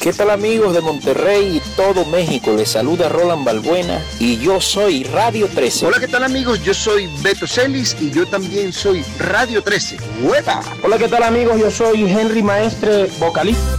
¿Qué tal amigos de Monterrey y todo México? Les saluda Roland Balbuena y yo soy Radio 13. Hola, ¿qué tal amigos? Yo soy Beto Celis y yo también soy Radio 13. ¡Huepa! Hola, ¿qué tal amigos? Yo soy Henry Maestre, vocalista